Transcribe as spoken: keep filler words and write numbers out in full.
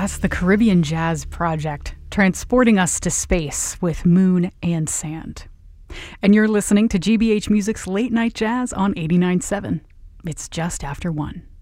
That's the Caribbean Jazz Project, transporting us to space with Moon and Sand. And you're listening to G B H Music's Late Night Jazz on eighty-nine point seven. It's just after one.